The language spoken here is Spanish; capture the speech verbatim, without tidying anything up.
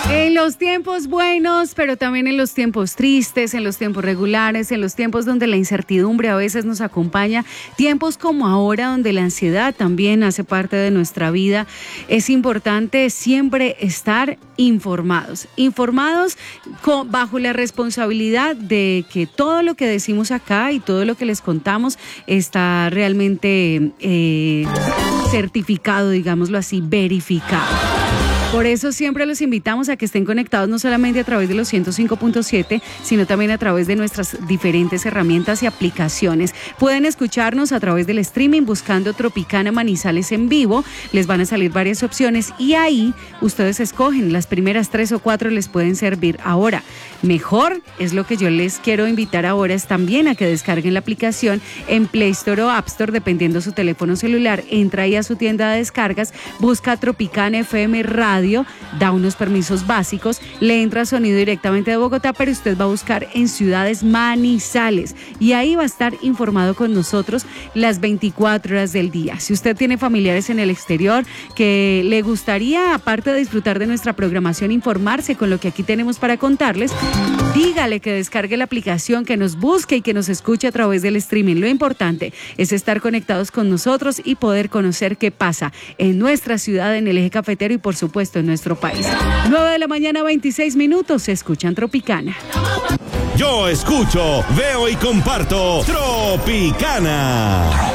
En los tiempos buenos, pero también en los tiempos tristes, en los tiempos regulares, en los tiempos donde la incertidumbre a veces nos acompaña, tiempos como ahora donde la ansiedad también hace parte de nuestra vida, es importante siempre estar informados, informados con, bajo la responsabilidad de que todo lo que decimos acá y todo lo que les contamos está realmente eh, certificado, digámoslo así, verificado. Por eso siempre los invitamos a que estén conectados no solamente a través de los ciento cinco punto siete, sino también a través de nuestras diferentes herramientas y aplicaciones. Pueden escucharnos a través del streaming buscando Tropicana Manizales en vivo. Les van a salir varias opciones y ahí ustedes escogen. Las primeras tres o cuatro les pueden servir. Ahora, mejor es lo que yo les quiero invitar ahora es también a que descarguen la aplicación en Play Store o App Store, dependiendo su teléfono celular. Entra ahí a su tienda de descargas, busca Tropicana F M Radio, da unos permisos básicos, le entra sonido directamente de Bogotá, pero usted va a buscar en ciudades Manizales y ahí va a estar informado con nosotros las veinticuatro horas del día. Si usted tiene familiares en el exterior que le gustaría, aparte de disfrutar de nuestra programación, informarse con lo que aquí tenemos para contarles, dígale que descargue la aplicación, que nos busque y que nos escuche a través del streaming. Lo importante es estar conectados con nosotros y poder conocer qué pasa en nuestra ciudad, en el eje cafetero y por supuesto en nuestro país. nueve de la mañana, veintiséis minutos, se escuchan Tropicana. Yo escucho, veo y comparto Tropicana.